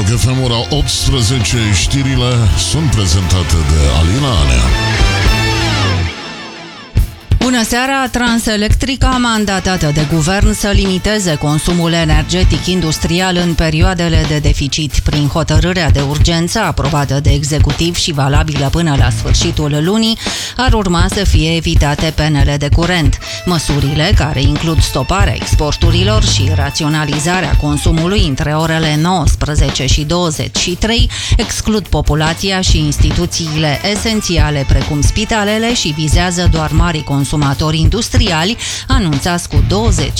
Rock FM, ora 18, știrile sunt prezentate de Alina Anea. Bună seara! Transelectrica mandatată de guvern să limiteze consumul energetic industrial în perioadele de deficit prin hotărârea de urgență aprobată de executiv și valabilă până la sfârșitul lunii, ar urma să fie evitate penele de curent. Măsurile, care includ stoparea exporturilor și raționalizarea consumului între orele 19 și 23, exclud populația și instituțiile esențiale precum spitalele și vizează doar mari consumatori industriali, anunțați cu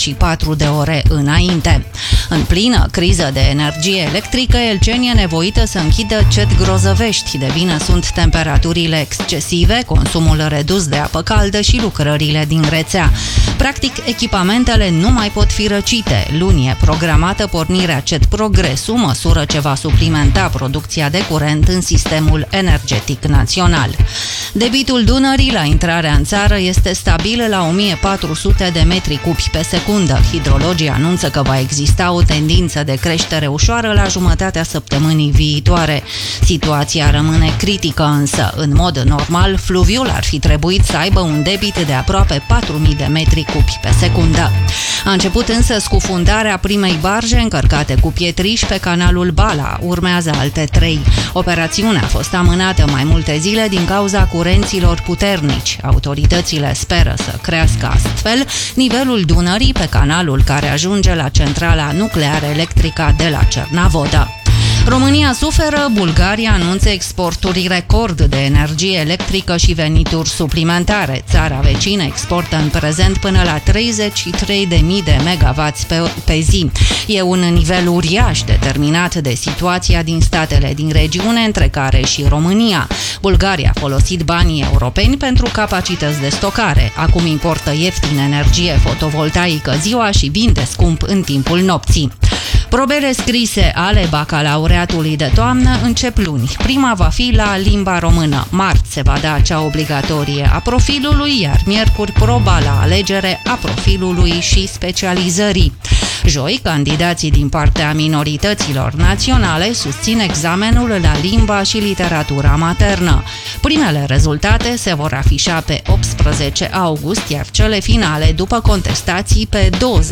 24 de ore înainte. În plină criză de energie electrică, Elceni e nevoită să închidă Cet Grozăvești, de vină sunt temperaturile excesive, consumul redus de apă caldă și lucrările din rețea. Practic, echipamentele nu mai pot fi răcite. Luni e programată pornirea Cet Progresul, măsură ce va suplimenta producția de curent în sistemul energetic național. Debitul Dunării la intrarea în țară este stabil la 1400 de metri cubi pe secundă. Hidrologii anunță că va exista o tendință de creștere ușoară la jumătatea săptămânii viitoare. Situația rămâne critică însă. În mod normal, fluviul ar fi trebuit să aibă un debit de aproape 4000 de metri cubi pe secundă. A început însă scufundarea primei barje încărcate cu pietriș pe canalul Bala. Urmează alte 3. Operațiunea a fost amânată mai multe zile din cauza curenților puternici. Autoritățile speră să crească astfel nivelul Dunării pe canalul care ajunge la centrala nucleară electrică de la Cernavodă. România suferă, Bulgaria anunță exporturi record de energie electrică și venituri suplimentare. Țara vecină exportă în prezent până la 33.000 de megawatts pe zi. E un nivel uriaș determinat de situația din statele din regiune, între care și România. Bulgaria a folosit banii europeni pentru capacități de stocare. Acum importă ieftin energie fotovoltaică ziua și vinde scump în timpul nopții. Probele scrise ale bacalaureatului de toamnă încep luni. Prima va fi la limba română. Marți se va da cea obligatorie a profilului, iar miercuri proba la alegere a profilului și specializării. Joi, candidații din partea minorităților naționale susțin examenul la limba și literatura maternă. Primele rezultate se vor afișa pe 18 august, iar cele finale după contestații pe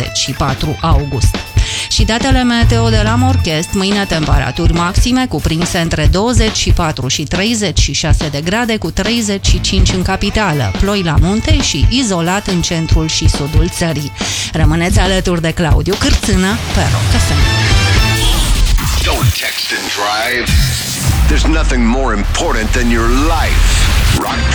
24 august. Și datele meteo de la Morchest: mâine temperaturi maxime cuprinse între 24 și 36 de grade, cu 35 în capitală, ploi la munte și izolat în centrul și sudul țării. Rămâneți alături de Claudiu Cârțână pe Rock FM. Don't text and drive. There's nothing more important than your life. Rock